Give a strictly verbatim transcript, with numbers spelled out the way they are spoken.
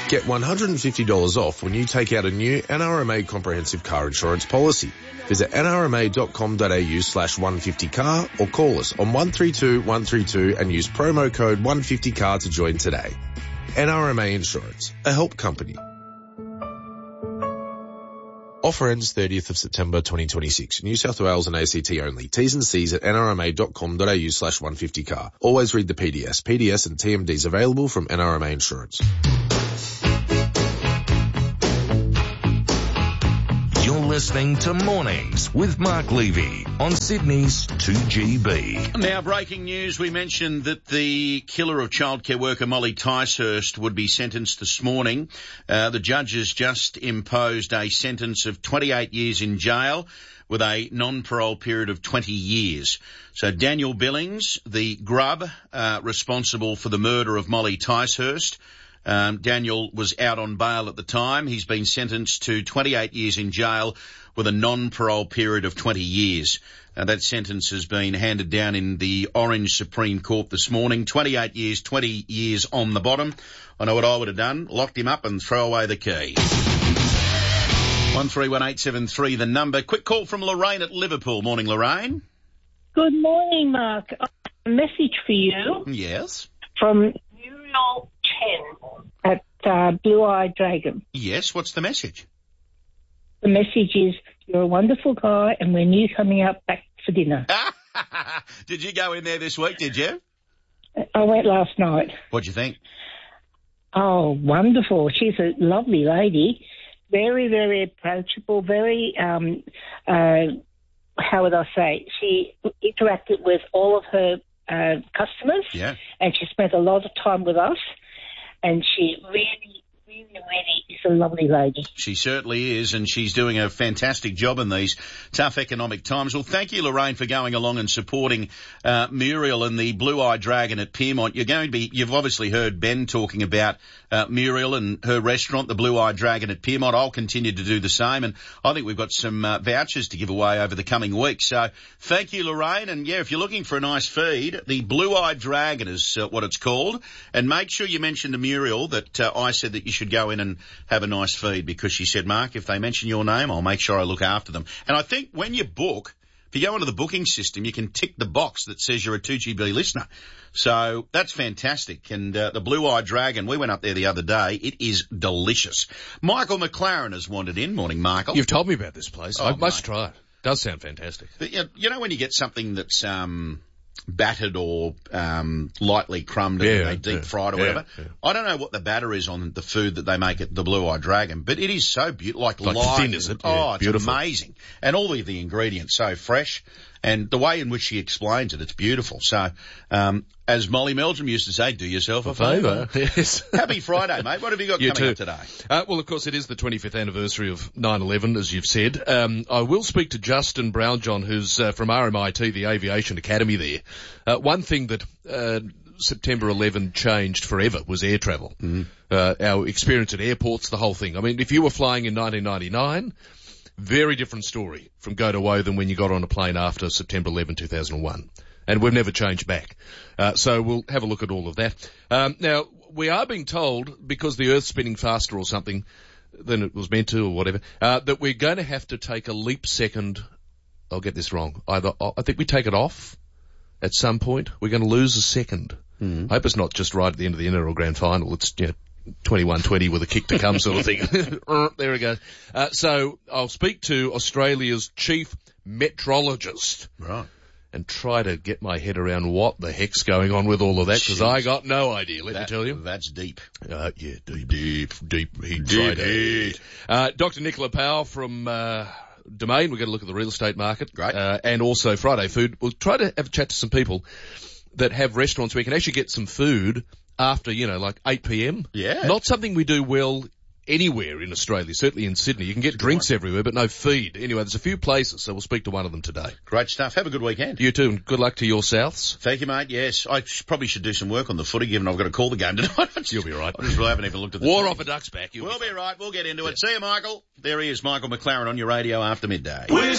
Get one hundred fifty dollars off when you take out a new N R M A comprehensive car insurance policy. Visit nrma.com.au slash 150car or call us on one three two one three two and use promo code one fifty car to join today. N R M A Insurance, a help company. Offer ends thirtieth of September twenty twenty-six. New South Wales and A C T only. T's and C's at nrma.com.au slash 150car. Always read the P D S. P D S and T M Ds available from N R M A Insurance. You're listening to Mornings with Mark Levy on Sydney's two G B. Now, breaking news, we mentioned that the killer of childcare worker Molly Ticehurst would be sentenced this morning. Uh, the judges just imposed a sentence of twenty-eight years in jail with a non-parole period of twenty years. So Daniel Billings, the grub uh, responsible for the murder of Molly Ticehurst, Um, Daniel was out on bail at the time. He's been sentenced to twenty-eight years in jail with a non-parole period of twenty years. Uh, that sentence has been handed down in the Orange Supreme Court this morning. twenty-eight years, twenty years on the bottom. I know what I would have done. Locked him up and throw away the key. one three one eight seven three, the number. Quick call from Lorraine at Liverpool. Morning, Lorraine. Good morning, Mark. A message for you. Yes. From Muriel Chen at uh, Blue Eye Dragon. Yes, what's the message? The message is, you're a wonderful guy and when you coming up back for dinner. Did you go in there this week, did you? I went last night. What'd you think? Oh, wonderful. She's a lovely lady. Very, very approachable, very, um, uh, how would I say, she interacted with all of her uh, customers. Yeah. And she spent a lot of time with us. And she really, really, really is a lovely lady. She certainly is, and she's doing a fantastic job in these tough economic times. Well, thank you, Lorraine, for going along and supporting uh, Muriel and the Blue Eye Dragon at Pyrmont. You're going to be, you've obviously heard Ben talking about uh, Muriel and her restaurant, the Blue Eye Dragon at Pyrmont. I'll continue to do the same, and I think we've got some uh, vouchers to give away over the coming weeks. So thank you, Lorraine, and yeah, if you're looking for a nice feed, the Blue Eye Dragon is uh, what it's called, and make sure you mention to Muriel that uh, I said that you should go in and have a nice feed, because she said, Mark, if they mention your name, I'll make sure I look after them. And I think when you book, if you go into the booking system, you can tick the box that says you're a two G B listener. So that's fantastic. And uh, the Blue Eye Dragon, we went up there the other day. It is delicious. Michael McLaren has wandered in. Morning, Michael. You've told me about this place. Oh, I must mate. try it. Does sound fantastic. But, you know, you know when you get something that's um, battered or um, lightly crumbed and Yeah, they deep yeah, fried or yeah, whatever. yeah. I don't know what the batter is on the food that they make at the Blue Eye Dragon, but it is so beautiful, like, Like light. thin, is it? Oh, Yeah, it's beautiful. amazing. And all of the ingredients so fresh, and the way in which she explains it, it's beautiful. So, um, as Molly Meldrum used to say, do yourself a favour. Yes. Happy Friday, mate. What have you got You coming too. up today? Uh, well, of course, it is the twenty-fifth anniversary of nine eleven, as you've said. Um, I will speak to Justin Brownjohn, who's uh, from R M I T, the Aviation Academy there. Uh, one thing that uh, September eleventh changed forever was air travel. Mm-hmm. Uh, our experience at airports, the whole thing. I mean, if you were flying in nineteen ninety-nine... very different story from go to woe than when you got on a plane after September eleventh, two thousand one. And we've never changed back. Uh, so we'll have a look at all of that. Um, now, we are being told, because the Earth's spinning faster or something than it was meant to or whatever, uh, that we're going to have to take a leap second. I'll get this wrong. Either I think we take it off at some point. We're going to lose a second. Mm. I hope it's not just right at the end of the inner or grand final. It's, you know, twenty-one twenty with a kick to come sort of thing. There we go. Uh, so I'll speak to Australia's chief meteorologist. Right. And try to get my head around what the heck's going on with all of that, because I got no idea, let that, me tell you. That's deep. Uh, yeah, deep, deep, deep, heat Deep, deep. Uh, Doctor Nicola Powell from, uh, Domain. We're going to look at the real estate market. Great. Uh, and also Friday food. We'll try to have a chat to some people that have restaurants where you can actually get some food after, you know, like eight p.m. Yeah. Not something we do well anywhere in Australia, certainly in Sydney. You can get drinks everywhere, but no feed. Anyway, there's a few places, so we'll speak to one of them today. Great stuff. Have a good weekend. You too, and good luck to your Souths. Thank you, mate. Yes, I sh- probably should do some work on the footy, given I've got to call the game tonight. You'll be right. I just really haven't even looked at the War team. off a duck's back. You'll We'll be be right. We'll get into it. See you, Michael. There he is, Michael McLaren, on your radio after midday.